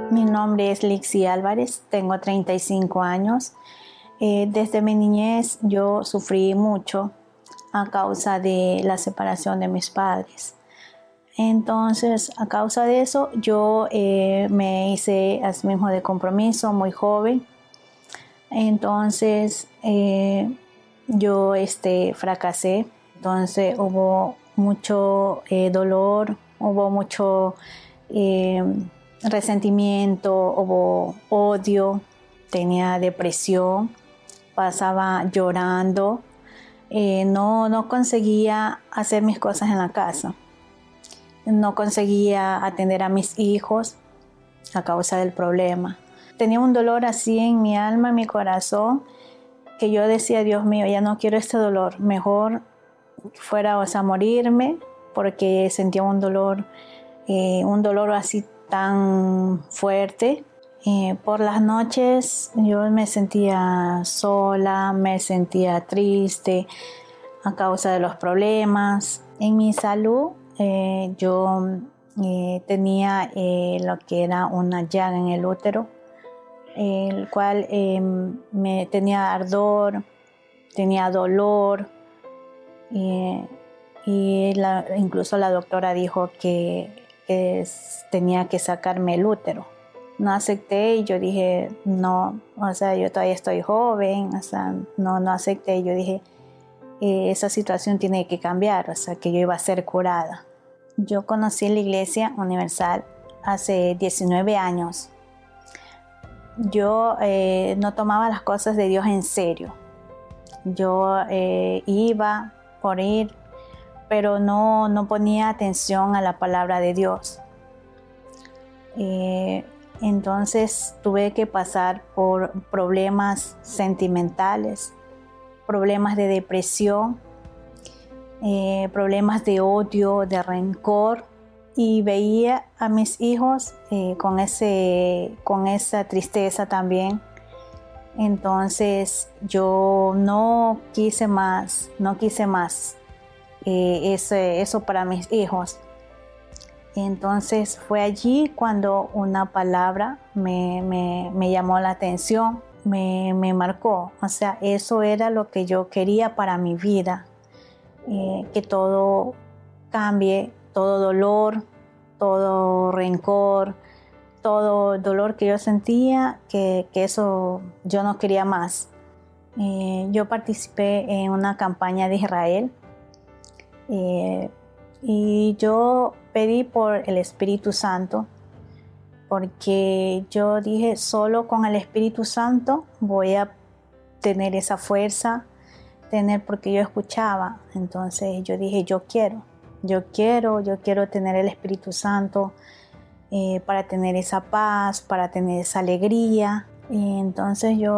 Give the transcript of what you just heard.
Mi nombre es Lixi Álvarez, tengo 35 años. Desde mi niñez yo sufrí mucho a causa de la separación de mis padres. Entonces, a causa de eso, yo me hice asimismo de compromiso muy joven. Entonces, yo fracasé. Entonces, hubo mucho dolor, hubo mucho resentimiento, hubo odio, tenía depresión, pasaba llorando, no conseguía hacer mis cosas en la casa, no conseguía atender a mis hijos a causa del problema. Tenía un dolor así en mi alma, en mi corazón, que yo decía, Dios mío, ya no quiero este dolor, mejor fuera morirme, porque sentía un dolor así tan fuerte. Por las noches yo me sentía sola, me sentía triste a causa de los problemas. En mi salud yo tenía lo que era una llaga en el útero, el cual me tenía ardor, tenía dolor, incluso la doctora dijo que tenía que sacarme el útero. No acepté y yo dije, no, yo todavía estoy joven, no acepté. Yo dije, esa situación tiene que cambiar, que yo iba a ser curada. Yo conocí la Iglesia Universal hace 19 años. Yo no tomaba las cosas de Dios en serio. Yo iba por ir, pero no ponía atención a la palabra de Dios. Entonces tuve que pasar por problemas sentimentales, problemas de depresión, problemas de odio, de rencor, y veía a mis hijos con esa tristeza también. Entonces yo no quise más eso para mis hijos. Entonces fue allí cuando una palabra me llamó la atención, me marcó. Eso era lo que yo quería para mi vida, que todo cambie, todo dolor, todo rencor, todo dolor que yo sentía, que eso yo no quería más. Yo participé en una campaña de Israel. Y yo pedí por el Espíritu Santo, porque yo dije, solo con el Espíritu Santo voy a tener esa fuerza, porque yo escuchaba. Entonces yo dije, yo quiero tener el Espíritu Santo para tener esa paz, para tener esa alegría. Y entonces yo